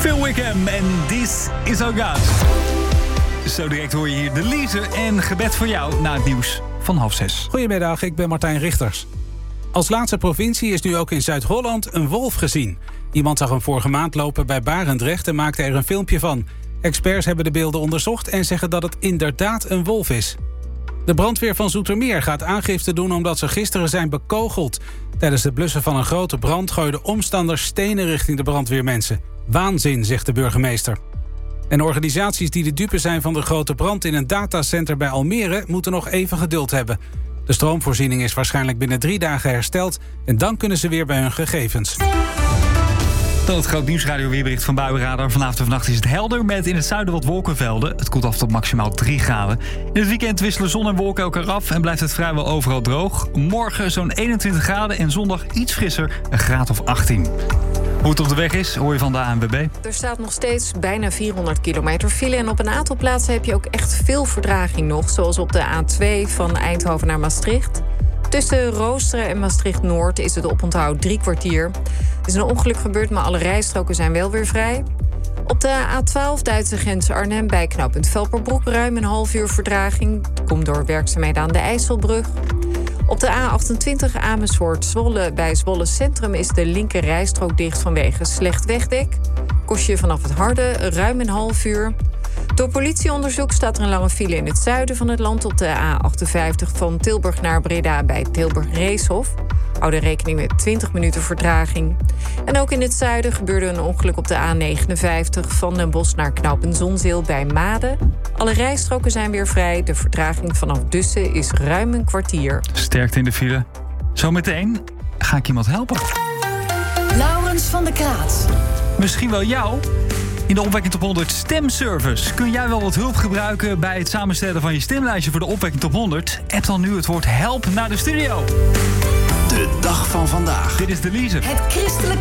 Phil Wickham en This Is Our God. Zo direct hoor je hier de Lize en gebed voor jou na het nieuws van 5:30. Goedemiddag, ik ben Martijn Richters. Als laatste provincie is nu ook in Zuid-Holland een wolf gezien. Iemand zag hem vorige maand lopen bij Barendrecht en maakte er een filmpje van. Experts hebben de beelden onderzocht en zeggen dat het inderdaad een wolf is. De brandweer van Zoetermeer gaat aangifte doen omdat ze gisteren zijn bekogeld. Tijdens het blussen van een grote brand gooiden omstanders stenen richting de brandweermensen. Waanzin, zegt de burgemeester. En organisaties die de dupe zijn van de grote brand in een datacenter bij Almere moeten nog even geduld hebben. De stroomvoorziening is waarschijnlijk binnen 3 dagen hersteld en dan kunnen ze weer bij hun gegevens. Dan het groot nieuwsradio weerbericht van Buienradar. Vanavond en vannacht is het helder met in het zuiden wat wolkenvelden. Het koelt af tot maximaal 3 graden. In het weekend wisselen zon en wolken elkaar af en blijft het vrijwel overal droog. Morgen zo'n 21 graden en zondag iets frisser, een graad of 18. Hoe het op de weg is, hoor je van de ANWB. Er staat nog steeds bijna 400 kilometer file. En op een aantal plaatsen heb je ook echt veel verdraging nog. Zoals op de A2 van Eindhoven naar Maastricht. Tussen Roosteren en Maastricht-Noord is het oponthoud 3 kwartier. Er is een ongeluk gebeurd, maar alle rijstroken zijn wel weer vrij. Op de A12 Duitse grens Arnhem bij knooppunt Velperbroek ruim een half uur verdraging. Dat komt door werkzaamheden aan de IJsselbrug. Op de A28 Amersfoort-Zwolle bij Zwolle Centrum is de linker rijstrook dicht vanwege slecht wegdek. Kost je vanaf het Harde ruim een half uur. Door politieonderzoek staat er een lange file in het zuiden van het land op de A58 van Tilburg naar Breda bij Tilburg-Reeshof. Hou er rekening met 20 minuten vertraging. En ook in het zuiden gebeurde een ongeluk op de A59 van Den Bosch naar knooppunt Zonzeel bij Maden. Alle rijstroken zijn weer vrij. De vertraging vanaf Dussen is ruim een kwartier. Sterkte in de file. Zometeen ga ik iemand helpen. Laurens van der Kraat. Misschien wel jou. In de Opwekking Top 100 stemservice. Kun jij wel wat hulp gebruiken bij het samenstellen van je stemlijstje voor de Opwekking Top 100? App dan nu het woord help naar de studio. De dag van vandaag. Dit is de Lize. Het christelijke